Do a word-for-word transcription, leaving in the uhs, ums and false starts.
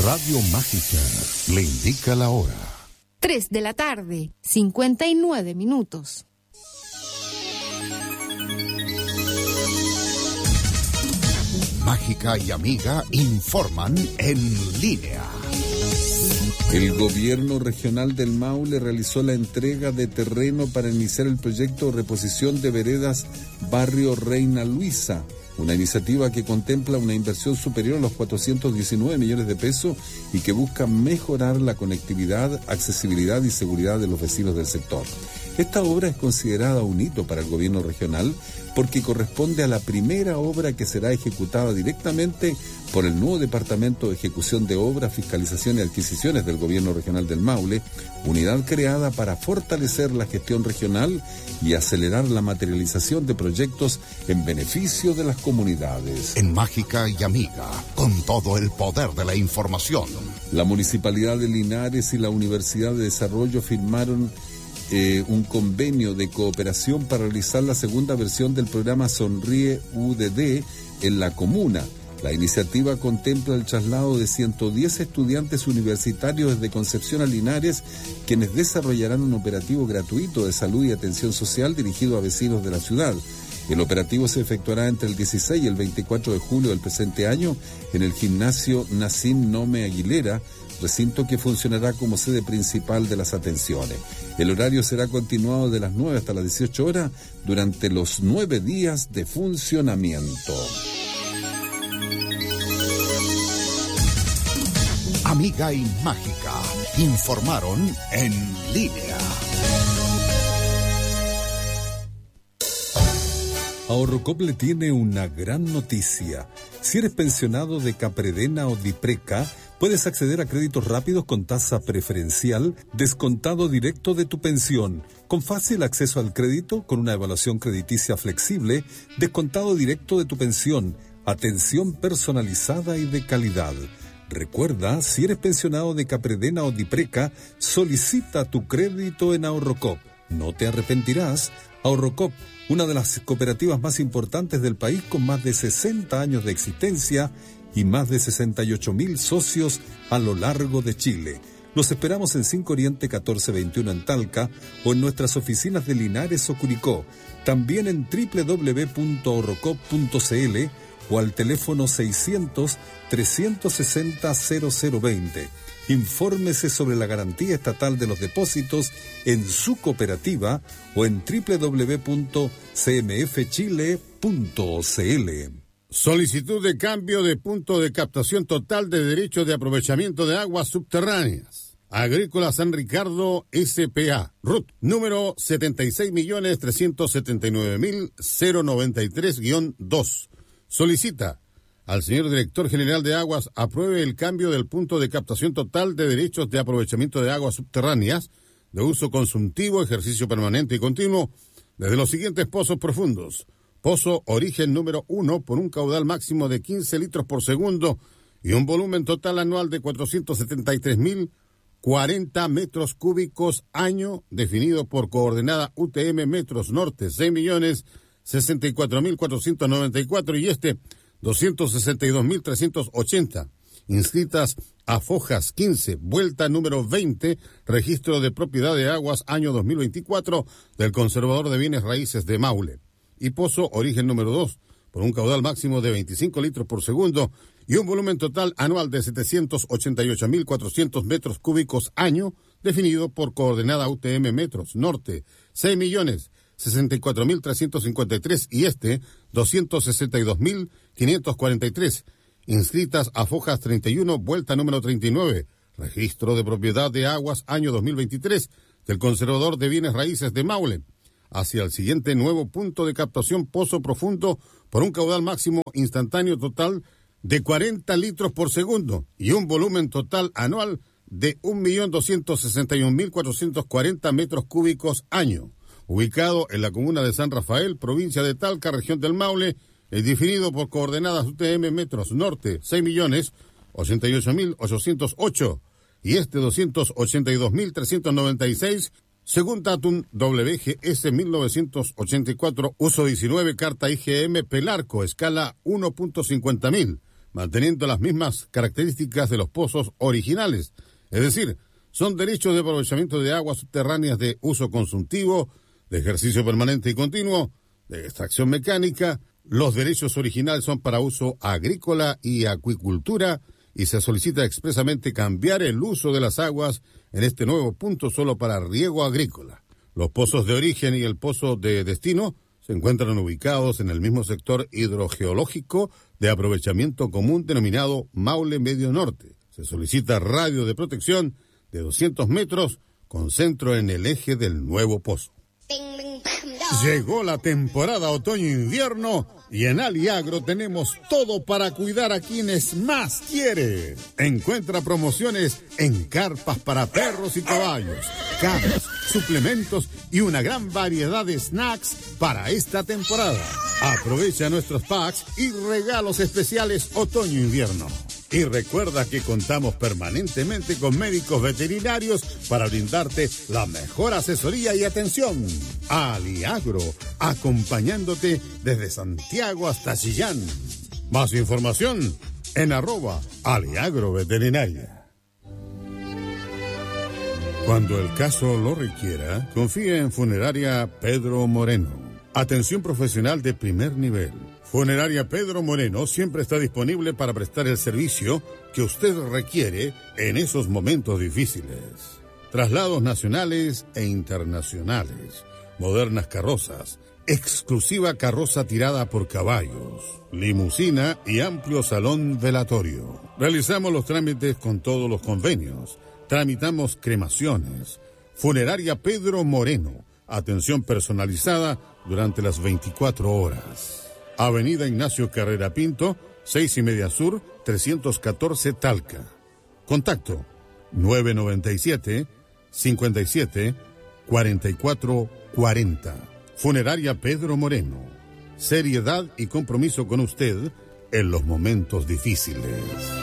Radio Mágica le indica la hora. Tres de la tarde, cincuenta y nueve minutos. Mágica y Amiga informan en línea. El gobierno regional del Maule realizó la entrega de terreno para iniciar el proyecto de reposición de veredas Barrio Reina Luisa, una iniciativa que contempla una inversión superior a los cuatrocientos diecinueve millones de pesos y que busca mejorar la conectividad, accesibilidad y seguridad de los vecinos del sector. Esta obra es considerada un hito para el gobierno regional porque corresponde a la primera obra que será ejecutada directamente por el nuevo Departamento de Ejecución de Obras, Fiscalización y Adquisiciones del Gobierno Regional del Maule, unidad creada para fortalecer la gestión regional y acelerar la materialización de proyectos en beneficio de las comunidades. En Mágica y Amiga, con todo el poder de la información. La Municipalidad de Linares y la Universidad de Desarrollo firmaron Eh, un convenio de cooperación para realizar la segunda versión del programa Sonríe U D D en la comuna. La iniciativa contempla el traslado de ciento diez estudiantes universitarios desde Concepción a Linares, quienes desarrollarán un operativo gratuito de salud y atención social dirigido a vecinos de la ciudad. El operativo se efectuará entre el dieciséis y el veinticuatro de julio del presente año en el gimnasio Nacim Nome Aguilera, recinto que funcionará como sede principal de las atenciones. El horario será continuado de las nueve hasta las dieciocho horas durante los nueve días de funcionamiento. Amiga y Mágica informaron en línea. Ahorrocop le tiene una gran noticia. Si eres pensionado de Capredena o Dipreca, puedes acceder a créditos rápidos con tasa preferencial, descontado directo de tu pensión, con fácil acceso al crédito, con una evaluación crediticia flexible, descontado directo de tu pensión, atención personalizada y de calidad. Recuerda, si eres pensionado de Capredena o Dipreca, solicita tu crédito en Ahorrocop. No te arrepentirás. Ahorrocop, una de las cooperativas más importantes del país con más de sesenta años de existencia y más de sesenta y ocho mil socios a lo largo de Chile. Los esperamos en cinco Oriente catorce veintiuno en Talca o en nuestras oficinas de Linares o Curicó, también en doble u doble u doble u punto ahorrocop punto c l o al teléfono seiscientos, trescientos sesenta, cero cero veinte. Infórmese sobre la garantía estatal de los depósitos en su cooperativa o en doble u doble u doble u punto c m f chile punto c l. Solicitud de cambio de punto de captación total de derechos de aprovechamiento de aguas subterráneas. Agrícola San Ricardo S P A. R U T número setenta y seis millones trescientos setenta y nueve mil noventa y tres guión dos. Solicita al señor Director General de Aguas apruebe el cambio del punto de captación total de derechos de aprovechamiento de aguas subterráneas de uso consultivo, ejercicio permanente y continuo desde los siguientes pozos profundos. Pozo Origen número uno por un caudal máximo de quince litros por segundo y un volumen total anual de cuatrocientos setenta y tres mil cuarenta metros cúbicos año, definido por coordenada U T M metros norte, seis millones sesenta y cuatro mil cuatrocientos noventa y cuatro y este doscientos sesenta y dos mil trescientos ochenta. Inscritas a Fojas quince, vuelta número veinte, registro de propiedad de aguas año dos mil veinticuatro del Conservador de Bienes Raíces de Maule. Y Pozo Origen número dos, por un caudal máximo de veinticinco litros por segundo y un volumen total anual de setecientos ochenta y ocho mil cuatrocientos metros cúbicos año, definido por coordenada U T M metros norte, seis millones sesenta y cuatro mil trescientos cincuenta y tres y este, doscientos sesenta y dos mil quinientos cuarenta y tres. Inscritas a Fojas treinta y uno, vuelta número treinta y nueve, registro de propiedad de aguas año dos mil veintitrés del Conservador de Bienes Raíces de Maule. Hacia el siguiente nuevo punto de captación pozo profundo por un caudal máximo instantáneo total de cuarenta litros por segundo y un volumen total anual de un millón doscientos sesenta y un mil cuatrocientos cuarenta metros cúbicos año. Ubicado en la comuna de San Rafael, provincia de Talca, región del Maule, es definido por coordenadas U T M metros norte, seis millones ochenta y ocho mil ochocientos ocho y este doscientos ochenta y dos mil trescientos noventa y seis, según Datum W G S mil novecientos ochenta y cuatro, uso diecinueve, carta I G M Pelarco, escala uno punto cincuenta mil, manteniendo las mismas características de los pozos originales. Es decir, son derechos de aprovechamiento de aguas subterráneas de uso consultivo, de ejercicio permanente y continuo, de extracción mecánica. Los derechos originales son para uso agrícola y acuicultura y se solicita expresamente cambiar el uso de las aguas en este nuevo punto solo para riego agrícola. Los pozos de origen y el pozo de destino se encuentran ubicados en el mismo sector hidrogeológico de aprovechamiento común denominado Maule Medio Norte. Se solicita radio de protección de doscientos metros con centro en el eje del nuevo pozo. Llegó la temporada otoño-invierno y en Aliagro tenemos todo para cuidar a quienes más quiere. Encuentra promociones en carpas para perros y caballos, camas, suplementos y una gran variedad de snacks para esta temporada. Aprovecha nuestros packs y regalos especiales otoño-invierno. Y recuerda que contamos permanentemente con médicos veterinarios para brindarte la mejor asesoría y atención. Aliagro, acompañándote desde Santiago hasta Chillán. Más información en arroba Aliagro Veterinaria. Cuando el caso lo requiera, confía en Funeraria Pedro Moreno. Atención profesional de primer nivel. Funeraria Pedro Moreno siempre está disponible para prestar el servicio que usted requiere en esos momentos difíciles. Traslados nacionales e internacionales, modernas carrozas, exclusiva carroza tirada por caballos, limusina y amplio salón velatorio. Realizamos los trámites con todos los convenios. Tramitamos cremaciones. Funeraria Pedro Moreno. Atención personalizada durante las veinticuatro horas. Avenida Ignacio Carrera Pinto, seis y media Sur, trescientos catorce Talca. Contacto nueve noventa y siete, cincuenta y siete, cuarenta y cuatro cuarenta. Funeraria Pedro Moreno. Seriedad y compromiso con usted en los momentos difíciles.